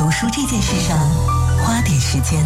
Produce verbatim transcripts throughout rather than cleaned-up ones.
读书这件事上花点时间。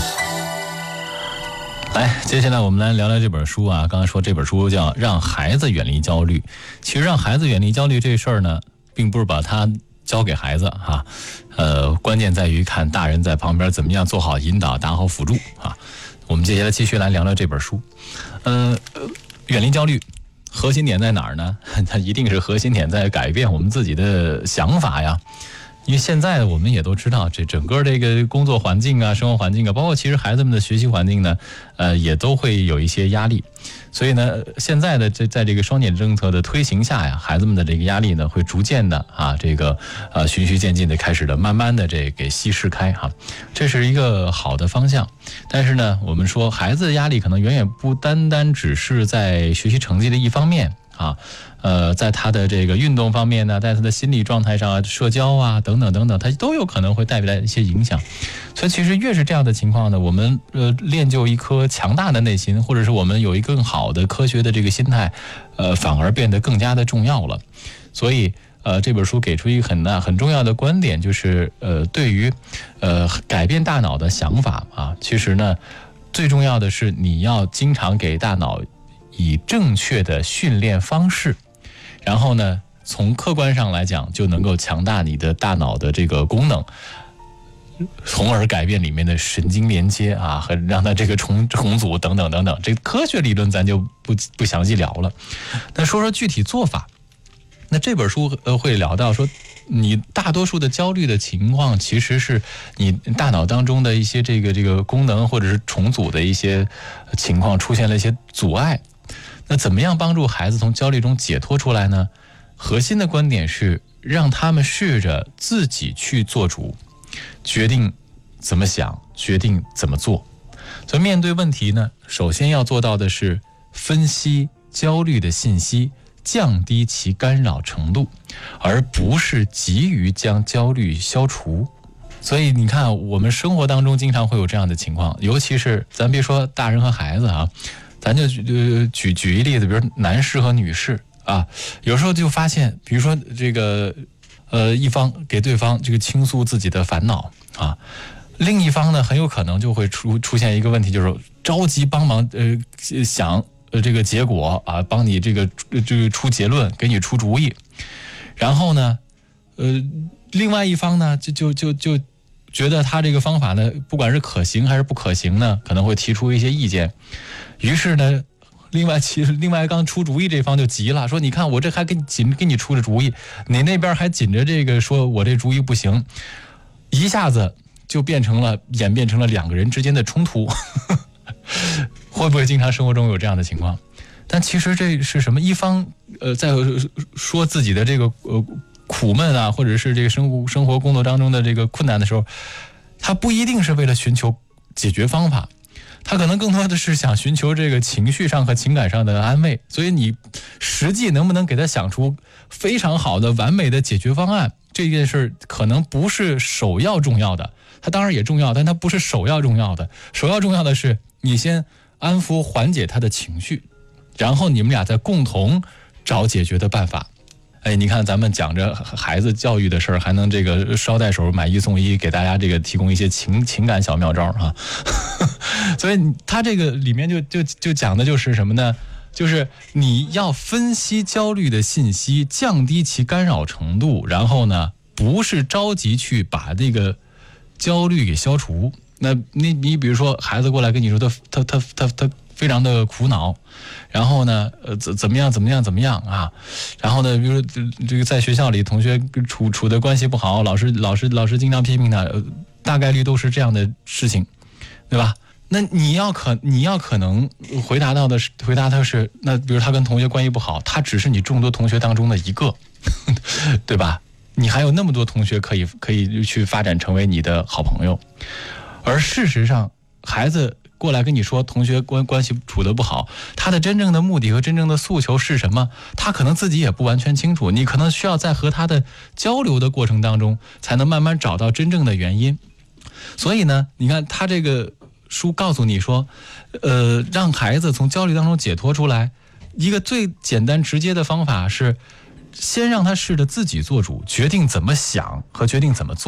来，接下来我们来聊聊这本书啊。刚才说这本书叫《让孩子远离焦虑》，其实让孩子远离焦虑这事儿呢，并不是把它交给孩子哈、啊，呃，关键在于看大人在旁边怎么样做好引导，打好辅助啊。我们接下来继续来聊聊这本书，呃，远离焦虑。核心点在哪儿呢？它一定是核心点在改变我们自己的想法呀。因为现在我们也都知道，这整个这个工作环境啊、生活环境啊，包括其实孩子们的学习环境呢，呃，也都会有一些压力。所以呢，现在的这在这个双减政策的推行下呀，孩子们的这个压力呢，会逐渐的啊，这个呃循序渐进的开始的，慢慢的这给稀释开哈、啊，这是一个好的方向。但是呢，我们说孩子的压力可能远远不单单只是在学习成绩的一方面。啊，呃，在他的这个运动方面呢，在他的心理状态上啊、社交啊等等等等，他都有可能会带来一些影响。所以其实越是这样的情况呢，我们呃练就一颗强大的内心，或者是我们有一个更好的科学的这个心态，呃，反而变得更加的重要了。所以呃，这本书给出一个很大很重要的观点，就是呃，对于呃改变大脑的想法啊，其实呢，最重要的是你要经常给大脑以正确的训练方式，然后呢，从客观上来讲，就能够强大你的大脑的这个功能，从而改变里面的神经连接啊，和让它这个重重组等等等等。这个科学理论咱就不不详细聊了。那说说具体做法。那这本书呃会聊到说，你大多数的焦虑的情况，其实是你大脑当中的一些这个这个功能或者是重组的一些情况出现了一些阻碍。那怎么样帮助孩子从焦虑中解脱出来呢？核心的观点是让他们试着自己去做主，决定怎么想，决定怎么做。所以面对问题呢，首先要做到的是分析焦虑的信息，降低其干扰程度，而不是急于将焦虑消除。所以你看，我们生活当中经常会有这样的情况，尤其是咱别说大人和孩子啊，咱就呃举举一例子，比如男士和女士啊，有时候就发现，比如说这个呃一方给对方这个倾诉自己的烦恼啊，另一方呢很有可能就会出出现一个问题，就是着急帮忙呃想呃这个结果啊，帮你这个这个出结论，给你出主意，然后呢呃另外一方呢就就就就觉得他这个方法呢，不管是可行还是不可行呢，可能会提出一些意见。于是呢，另外其实另外刚出主意这方就急了，说你看我这还给你紧给你出的主意，你那边还紧着这个说我这主意不行，一下子就变成了演变成了两个人之间的冲突。会不会经常生活中有这样的情况？但其实这是什么？一方呃在说自己的这个呃苦闷啊，或者是这个生活生活工作当中的这个困难的时候，他不一定是为了寻求解决方法，他可能更多的是想寻求这个情绪上和情感上的安慰。所以你实际能不能给他想出非常好的完美的解决方案，这件事可能不是首要重要的。它当然也重要，但它不是首要重要的。首要重要的是你先安抚缓解他的情绪，然后你们俩再共同找解决的办法。哎，你看咱们讲着孩子教育的事儿，还能这个捎带手买一送一，给大家这个提供一些情情感小妙招啊。所以他这个里面就就就讲的就是什么呢？就是你要分析焦虑的信息，降低其干扰程度，然后呢，不是着急去把这个焦虑给消除。那你你比如说孩子过来跟你说他他他他他非常的苦恼，然后呢呃怎怎么样怎么样怎么样啊，然后呢比如说这个在学校里同学处处的关系不好，老师老师老师经常批评他，呃大概率都是这样的事情，对吧？那你要可你要可能回答到的是回答他是，那比如他跟同学关系不好，他只是你众多同学当中的一个，对吧？你还有那么多同学可以可以去发展成为你的好朋友。而事实上，孩子过来跟你说同学关关系处得不好，他的真正的目的和真正的诉求是什么，他可能自己也不完全清楚，你可能需要在和他的交流的过程当中才能慢慢找到真正的原因。所以呢，你看他这个书告诉你说呃，让孩子从焦虑当中解脱出来，一个最简单直接的方法是先让他试着自己做主，决定怎么想和决定怎么做。